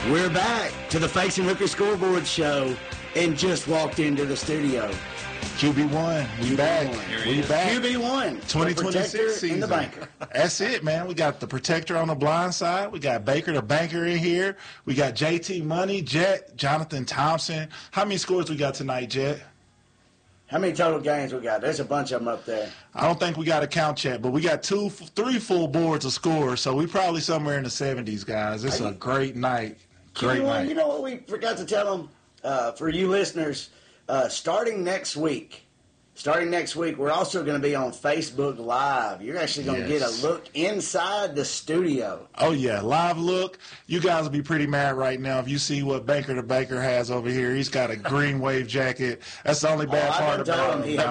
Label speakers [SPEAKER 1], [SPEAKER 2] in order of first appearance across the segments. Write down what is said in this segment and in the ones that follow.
[SPEAKER 1] We're back to the Fakes and Hookers Scoreboard Show and just walked into the studio.
[SPEAKER 2] QB1, we back. We back.
[SPEAKER 1] QB1,
[SPEAKER 2] 2026 season.
[SPEAKER 1] And the banker.
[SPEAKER 2] That's it, man. We got the protector on the blind side. We got Baker the banker in here. We got JT Money, Jet, Jonathan Thompson. How many scores we got tonight, Jet?
[SPEAKER 1] How many total games we got? There's a bunch of them up there.
[SPEAKER 2] I don't think we got a count yet, but we got 3 full boards of scores, so we probably somewhere in the 70s, guys. It's a great night. Great night.
[SPEAKER 1] You know what we forgot to tell them? For you listeners, starting next week, we're also going to be on Facebook Live. You're actually going to get a look inside the studio.
[SPEAKER 2] Oh, yeah, live look. You guys will be pretty mad right now if you see what Baker the Baker has over here. He's got a green wave jacket. That's the only bad part about him.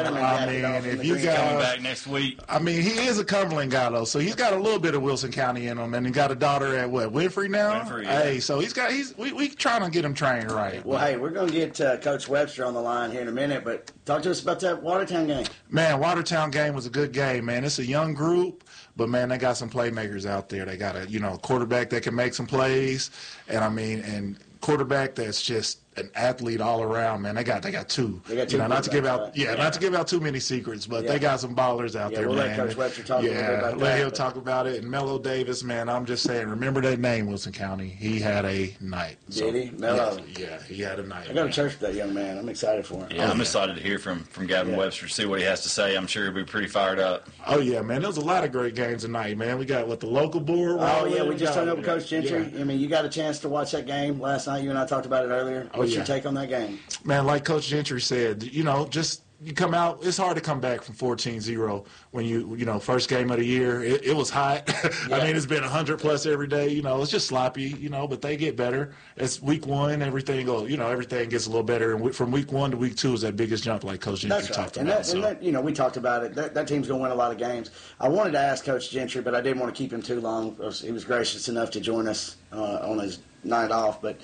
[SPEAKER 3] If you guys coming back next week.
[SPEAKER 2] I mean, he is a Cumberland guy, though, so he's got a little bit of Wilson County in him, and he got a daughter at, Winfrey now?
[SPEAKER 3] Winfrey, yeah.
[SPEAKER 2] Hey, so we trying to get him trained right.
[SPEAKER 1] Well, hey, we're going to get Coach Webster on the line here in a minute, but talk to us about that Watertown game.
[SPEAKER 2] Man, Watertown game was a good game, man. It's a young group, but, man, they got some playmakers out there. They got a, quarterback that can make some plays, and quarterback that's just an athlete all around, man. They got two.
[SPEAKER 1] They got two.
[SPEAKER 2] Not to give out too many secrets, but they got some ballers out there,
[SPEAKER 1] we'll
[SPEAKER 2] man.
[SPEAKER 1] Let Coach Webster talk a little bit about that.
[SPEAKER 2] Let him talk about it. And Mello Davis, man, I'm just saying, remember that name, Wilson County. He had a night.
[SPEAKER 1] Did he? Mello?
[SPEAKER 2] Yeah, he had a night.
[SPEAKER 1] I go to church with that young man. I'm excited for him.
[SPEAKER 3] Yeah, I'm excited to hear from Gavin Webster, see what he has to say. I'm sure he'll be pretty fired up.
[SPEAKER 2] Oh, yeah, man. There was a lot of great games tonight, man. We got the local board.
[SPEAKER 1] Oh, yeah, we just turned up with Coach Gentry. Yeah. I mean, you got a chance to watch that game last night. You and I talked about it earlier. What's your take on that game?
[SPEAKER 2] Man, like Coach Gentry said, just you come out. It's hard to come back from 14-0 when you first game of the year. It was hot. I mean, it's been 100+ every day. It's just sloppy. But they get better. It's week one. Everything gets a little better. And from week 1 to week 2 is that biggest jump, like Coach Gentry talked about.
[SPEAKER 1] And we talked about it. That team's going to win a lot of games. I wanted to ask Coach Gentry, but I didn't want to keep him too long. He was gracious enough to join us on his night off. But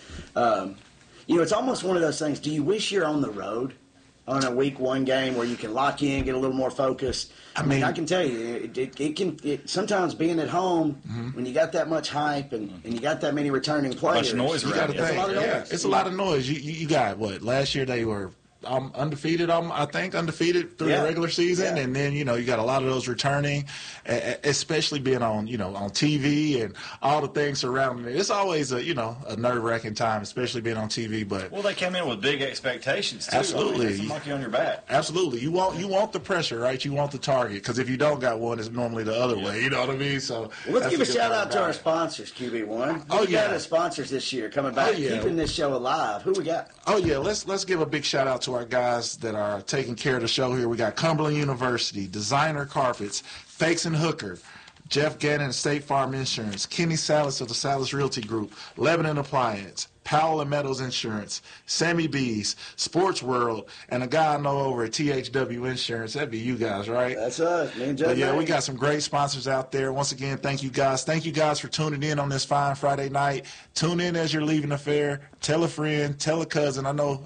[SPEAKER 1] it's almost one of those things. Do you wish you're on the road on a week 1 game where you can lock in, get a little more focused? I mean, I can tell you, it can sometimes being at home when you got that much hype and you got that many returning players.
[SPEAKER 3] Much noise around.
[SPEAKER 1] It's a lot of noise.
[SPEAKER 2] It's a lot of noise. You got last year they were undefeated. I think undefeated through the regular season, and then you got a lot of those returning, especially being on on TV and all the things surrounding it. It's always a nerve-wracking time, especially being on TV. But
[SPEAKER 3] they came in with big expectations too.
[SPEAKER 2] Absolutely,
[SPEAKER 3] it's a monkey on your back.
[SPEAKER 2] Absolutely, you want the pressure, right? You want the target, because if you don't got one, it's normally the other way. You know what I mean? So
[SPEAKER 1] let's give a shout out to our sponsors, QB1. We got our sponsors this year coming back, keeping this show alive. Who we got?
[SPEAKER 2] Oh yeah, let's give a big shout out to our guys that are taking care of the show here. We got Cumberland University, Designer Carpets, Fakes and Hooker, Jeff Gannon, State Farm Insurance, Kenny Salas of the Salas Realty Group, Lebanon Appliance, Powell and Meadows Insurance, Sammy B's, Sports World, and a guy I know over at THW Insurance. That'd be you guys, right?
[SPEAKER 1] That's us, me and Jeff.
[SPEAKER 2] But yeah, we got some great sponsors out there. Once again, thank you guys. Thank you guys for tuning in on this fine Friday night. Tune in as you're leaving the fair. Tell a friend, tell a cousin. I know